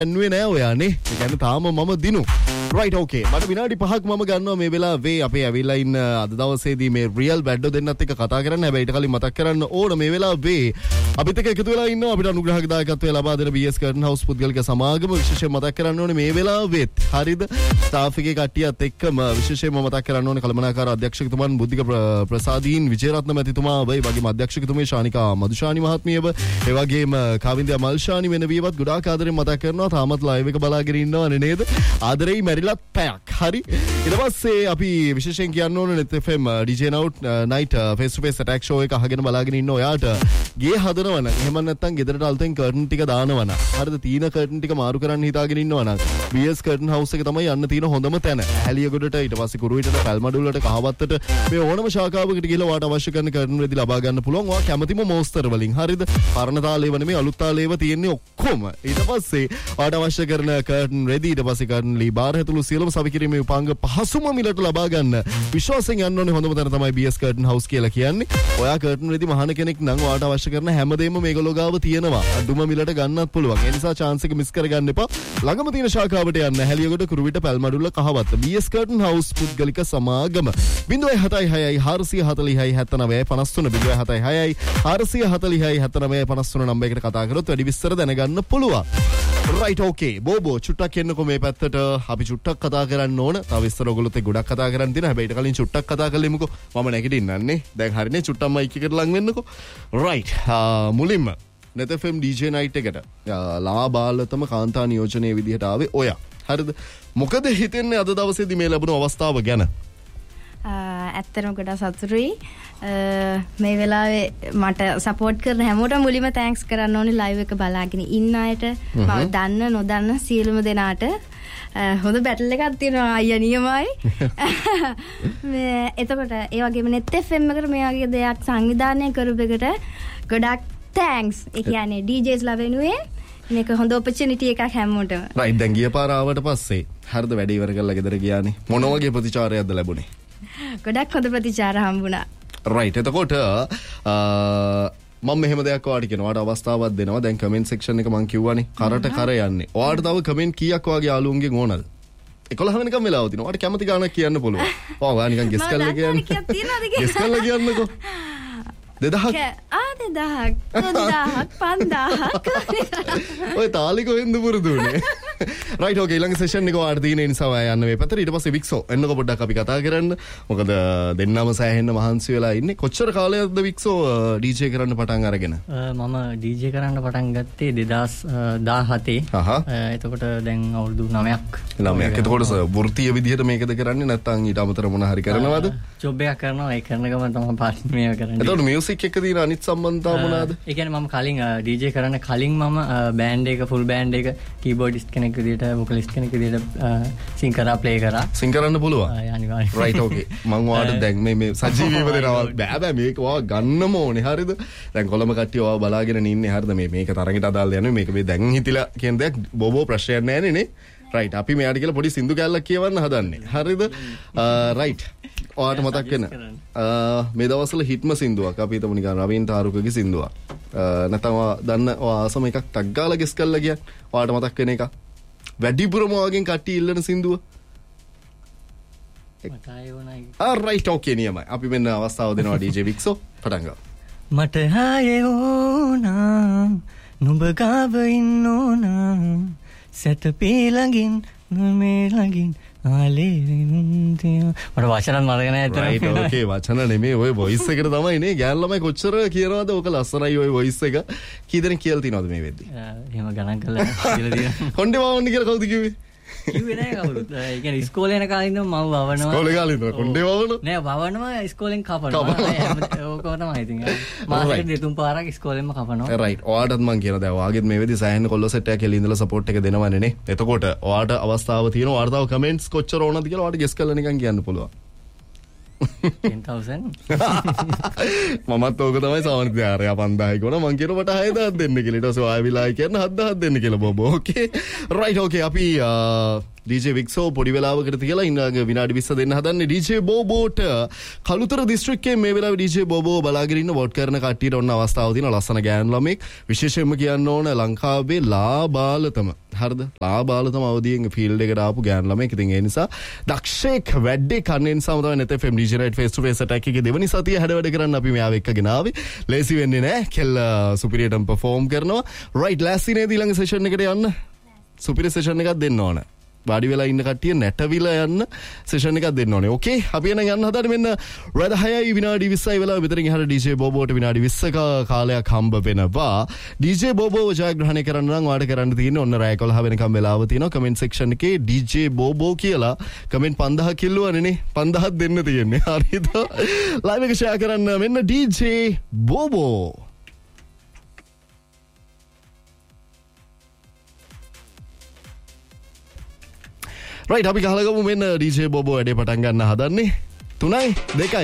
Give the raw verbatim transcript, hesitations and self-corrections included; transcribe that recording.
එන්නේ නෑ ඔයානේ. ඒ කියන්නේ තාම මම දිනු. right okay. මට විනාඩි පහක් මම ගන්නවා මේ වෙලාවේ අපේ ඇවිල්ලා ඉන්න අද දවසේදී මේ රියල් බැඩ්ඩෝ දෙන්නත් එක්ක කතා කරන්න. හැබැයි ඊට කලින් මතක් කරන්න ඕන මේ වෙලාවේ අපිත් එක්ක එකතු වෙලා ඉන්නවා අපිට අනුග්‍රහක දායකත්වය ලබා දෙන බී එස් කර්ටන් හවුස් පුද්ගලික සමාගම. විශේෂයෙන් මතක් කරන්න ඕනේ මේ වෙලාවෙත් හරිද ස්ටාෆ් එකේ කට්ටියත් එක්කම විශේෂයෙන්ම මතක් කරන්න ඕනේ කළමනාකාර අධ්‍යක්ෂකතුමන් බුද්ධික ප්‍රසාදීන් විජේරත්න මැතිතුමා ඒ වගේම අධ්‍යක්ෂකතුමේ ශානිකා මදුශානි මහත්මියව ඒ වගේම කාවින්දයා මල්ශානි වෙන වියවත් ගොඩාක් ආදරෙන් මතක් කරනවා. තාමත් ලයිව් එක බලාගෙන ඉන්නවනේ නේද? ආදරෙයි මැරිලත් පැයක්. හරි. ඊට පස්සේ අපි විශේෂයෙන් කියන්න ඕනේ net F M D J night face to face attack show එක අහගෙන බලාගෙන ඉන්න ඔයාට ගේ හදනවනම් එහෙම නැත්නම් ගෙදරට අලුතෙන් කර්ටන් ටික දානවනම් හරිද තීන කර්ටන් ටික මාරු කරන්න හිතාගෙන ඉන්නවනම් බී එස් කර්ටන් හවුස් එක තමයි යන්න තියෙන හොඳම තැන. හැලියගොඩට ඊට පස්සේ කුරුවිටට පැල්මඩුල්ලට කහවත්තට මේ ඕනම ශාඛාවකට ගිහලා ඔයාට අවශ්‍ය කරන කර්ටන් රෙදි ලබා ගන්න පුළුවන්. ඔයා කැමතිම මෝස්තර වලින් හරිද පරණ තාලේව නෙමෙයි අලුත් තාලේව තියෙන්නේ ඔක්කොම. ඊට පස්සේ ඔයාට අවශ්‍ය කරන කර්ටන් රෙදි ඊට පස්සේ කර්ටන් ලී බාර් හැතුළු සියලුම සවිකිරීමේ උපාංග පහසුම මිලට ලබා ගන්න විශ්වාසයෙන් යන්න ඕනේ හොඳම තැන තමයි බී එස් කර්ටන් හවුස් කියලා කියන්නේ. ඔයා කර්ටන් රෙදි මහන කෙනෙක් නම් ඔයාට අවශ්‍ය කරන හැමදේම මේගොල්ලෝ ගාව තියෙනවා. අඩුම මිලට ගන්නත් පුළුවන්. ඒ නිසා chance එක මිස් කරගන්න එපා. ළඟම තියෙන ශාඛාවට යන්න. හැලියගොඩ කුරුවිට පැල්මඩුල්ල කහවත්ත බී එස් කර්ටන් හවුස් පුද්ගලික සමාගම zero seven six six four four six nine five three zero seven six six four four six nine five three number එකට කතා කරොත් වැඩි විස්තර දැනගන්න පුළුවන්. right okay බෝබෝ චුට්ටක් එන්නකෝ මේ පැත්තට අපි චුට්ටක් කතා කරන්න ඕන. තව විස්තර ඔයගොල්ලොත් එක්ක ගොඩක් කතා කරන්න තියෙනවා. හැබැයි ඊට කලින් චුට්ටක් කතා කරලෙමුකෝ. මම නැගිටින්නන්නේ. දැන් හරිනේ චුට්ටක් මයික් එකට ලං වෙන්නකෝ. right මුලින්ම net එෆ් එම් ඩී ජේ night එකට ලාබාලතම කාන්තා නියෝජනයේ විදිහට ආවේ ඔයා. හරිද? මොකද හිතෙන්නේ අද දවසේදී මේ ලැබුණු අවස්ථාව ගැන? ඇත්තටම ගොඩක් සතුටුයි. මේ වෙලාවේ මට සපෝට් කරන හැමෝටම මුලින්ම තෑන්ක්ස් කරන්න ඕනේ ලයිව් එක බලාගෙන ඉන්න අයට, මම දන්න නොදන්න සියලුම දෙනාට. හොඳ බැටල් එකක් තියෙනවා අයියා නියමයි. මේ එතකොට ඒ වගේම net එෆ් එම් එකට මේ වගේ දෙයක් සංවිධානය කරපු එකට ගොඩක් තෑන්ක්ස්. ඒ කියන්නේ ඩී ජේස් ලා වෙනුවෙන් මේක හොඳ ඔපචුනිටි එකක් හැමෝටම. රයිට් දැන් ගිය පාර ආවට පස්සේ හරිද වැඩේ ඉවර කරලා ගෙදර ගියානේ. මොන වගේ ප්‍රතිචාරයක්ද ලැබුණේ? ගොඩක් හොඳ ප්‍රතිචාර හම්බුණා. රයිට් එතකොට මම මෙහෙම දෙයක් ඔයාලට කියනවා. ඔයාලට අවස්ථාවක් දෙනවා. දැන් කමෙන්ට් සෙක්ෂන් එක මම කිව්වනේ කරට කර යන්නේ. ඔයාලට තව කමෙන්ට් කීයක් ඔයාගේ යාළුවන්ගෙන් ඕනද? එකොළහ වෙනකම් වෙලාව තියෙනවා. ඔයාලට කැමති ගානක් කියන්න පුළුවන්. ඔයා නිකන් ගෙස් කරලා කියන්න. ගෙස් කරලා කියන්නකෝ. දෙදහක් ආ දෙදහක් තුන්දහක් පන්දහක් ඔය තාලි කොහෙන්ද පුරුදුනේ? රයිට් ඕකේ ඊළඟ සෙෂන් එක ඔයාලට තියෙන නිසා ඔයා යන්න මේ පැත්තට. ඊට පස්සේ වික්සෝ එන්නකො පොඩ්ඩක් අපි කතා කරන්න. මොකද දෙන්නම සෑහෙන්න මහන්සි වෙලා ඉන්නේ. කොච්චර කාලයක්ද වික්සෝ ඩී ජේ කරන්න පටන් අරගෙන? මම ඩී ජේ කරන්න පටන් ගත්තේ දෙදාස් දාහතේ. එතකොට දැන් අවුරුදු නවයක්. නවයක්. එතකොට වෘත්තීය විදිහට මේකද කරන්නේ නැත්නම් ඊට අමතරව මොන හරි කරනවද? ජොබ් එකක් කරනවා. ඒ කරන ගමන් තමයි පාර්ට් මේක කරන්නේ. එතකොට මියුසික් එක තියෙන අනිත් සම්බන්ධතාව මොනවාද? ඒ කියන්නේ මම කලින් ඩී ජේ කරන්න කලින් මම බෑන්ඩ් එක ෆුල් බෑන්ඩ් එක කීබෝඩිස්ට් කෙනෙක් විදිහට වොකලිස්ට් කෙනෙක් විදිහට සිං කරා ප්ලේ කරා. සිං කරන්න පුළුවන්. අනිවාර්යයෙන්. රයිට් ඕකේ. මම ඔයාලට දැන් මේ මේ සජීවීව දෙනවා. බෑ බෑ මේක ඔයා ගන්නම ඕනේ හරිද? දැන් කොළඹ කට්ටිය ඔයා බලාගෙන ඉන්නේ හරිද? මේ මේක තරගෙට අදාළ යන්නේ මේක මේ දැන් හිතිලා කියන දෙයක් බොබෝ ප්‍රශ්නයක් නැහැ නේ. රයිට් අපි මෙයාට කියලා පොඩි සින්දු කැල්ලක් කියවන්න හදන්නේ. හරිද? රයිට්. ඔයාට මතක් වෙන මේ දවස්වල හිට්ම සින්දුවක් අපි හිතමු නිකන් රවීන් තාරුකගේ සින්දුවක්. නැත්නම් ඔයා දන්න ඔයා ආසම එකක් ටක් ගාලා ගෙස් කරලා කියන්නේ. ඔයාට මතක් වෙන එක. වැඩිපුරම ඔයගෙන් කට්ටිය ඉල්ලන සින්දුව. මට ආයෙවනයි. ආ රයිට් ඕකේ නියමයි. අපි මෙන්න අවස්ථාව දෙනවා ඩී ජේ වික්සෝ පටන් ගමු. මට ආයෙවනා නුඹ ගාව ඉන්නෝනා සැතපේ ළඟින් මේ ළඟින් ආලේ මට වචන මතක නැහැ අතන. රයිට් ඕකේ වචන නෙමෙයි ඔය වොයිස් එකට තමයි නේ. ගෑන් ළමයි කොච්චර කියනවාද ඕක ලස්සනයි ඔය වොයිස් එක. කී දෙනෙක් කියලා තියනවද මේ වෙද්දි? එහෙම ගණන් කරලා කියලා තියෙනවා. කොණ්ඩේ වවන්න කියලා කවුද කිව්වේ? කිව්වේ නෑ කවුරුත්. ඒ කියන්නේ ඉස්කෝලේ යන කාලේ ඉඳන් මම වවනවා. ඉස්කෝලේ කාලේ ඉඳන් කොණ්ඩේ වවනවා? නෑ වවනවා ඉස්කෝලෙන් කපනවා. ඕක තමයි ඉතින්. මාසෙකට දෙතුන් පාරක් ඉස්කෝලෙන්ම කපනවා. රයිට්. ඔයාටත් මම කියනවා දැන් ඔයාගෙත් මේ වෙද්දි සෑහෙන කොල්ල සෙට් එකක් එළිය ඉඳලා සපෝට් එක දෙනවනේ නේ. එතකොට ඔයාට අවස්ථාව තියෙනවා. ඔයාට තව කමෙන්ට්ස් කොච්චර ඕනද කියලා ඔයාට ගෙස් කරලා නිකන් කියන්න පුළුවන්. ten thousand මමත් ඕක තමයි සාමාන්‍ය දාරය පන්දාහයි කරන මං කියන මට හය දහස් දෙන්න කියලා. ඊට පස්සේ ආයෙ විලායි කියන හත් දහස් දෙන්න කියලා බොබෝ. ඕකේ රයිට් ඕකේ අපි ඩීජේ වික්සෝ පොඩි වෙලාවකට තියලා ඉඳන් විනාඩි විස්ස දෙන්න හදන්නේ ඩීජේ බෝබෝට කළුතර දිස්ත්‍රික්කයේ මේ වෙලාවේ ඩීජේ බෝබෝ බලාගෙන ඉන්න වොට් කරන කට්ටියට ඔන්න අවස්ථාව තියෙන ලස්සන ගෑනු ළමෙක් විශේෂයෙන්ම කියන්න ඕන ලංකාවේ ලාබාලතම හරිද ලාබාලතම අවදියෙන් ෆීල්ඩ් එකට ආපු ගෑනු ළමෙක්. ඉතින් ඒ නිසා දක්ෂයෙක් වැඩේ කන්නේ නිසා තමයි net fm DJ right face to face attack එකේ දෙවනි සතිය හැඩ වැඩ කරන්න අපි මෙයාව එක්කගෙන ආවේ. ලේසි වෙන්නේ නැහැ. කෙල්ල සුපිරියටම perform කරනවා. right ලෑස්ති නේද ඊළඟ session එකට යන්න? සුපිරි session එකක් දෙන්න ඕන. වාඩි වෙලා ඉන්න කට්ටිය නැටවිලා යන්න session එකක් දෙන්න ඕනේ. ඕකේ අපි එන යන්න හදන්නේ මෙන්න රැද හයයි විනාඩි විස්සයි වෙලාව විතරින් එහාට ඩීජේ බෝබෝට විනාඩි විස්සක කාලයක් හම්බ වෙනවා. ඩීජේ බෝබෝ ජයග්‍රහණය කරන්න නම් ඔයාලට කරන්න තියෙන්නේ ඔන්න රෑ එකොළහ වෙනකම් වෙලාව තියෙනවා. කමෙන්ට් සෙක්ෂන් එකේ ඩීජේ බෝබෝ කියලා කමෙන්ට් පන්දහක් කිල්ලුවනේ නේ. පන්දහක් දෙන්න තියෙන්නේ. හරිද? ලයිව් එක ෂෙයා කරන්න මෙන්න ඩීජේ බෝබෝ. රයිට් අපි ගහලා ගමු මෙන්න ඩීජේ බෝබෝ වැඩේ පටන් ගන්න හදන්නේ තුනයි දෙකයි